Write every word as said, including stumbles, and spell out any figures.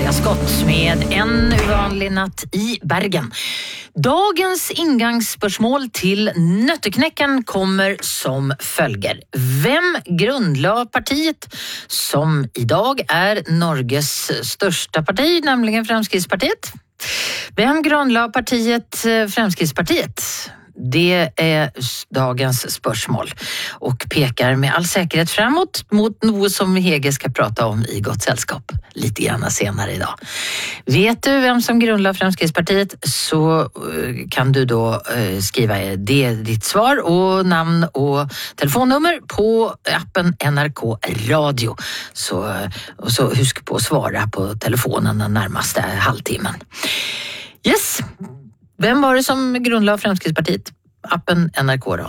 Julia Skott med En vanlig natt i Bergen. Dagens ingångsspörsmål till Nötteknäcken kommer som följer. Vem grundlade partiet som idag är Norges största parti, nämligen Fremskrittspartiet? Vem grundlade partiet Fremskrittspartiet? Det är dagens spörsmål och pekar med all säkerhet framåt mot något som Hege ska prata om i Gott sällskap lite grann senare idag. Vet du vem som grundlade Fremskrittspartiet så kan du då skriva det, ditt svar och namn och telefonnummer på appen N R K Radio. Så, och så husk på att svara på telefonen den närmaste halvtimmen. Yes! Vem var det som grundlade Fremskrittspartiet? Appen N R K Radio.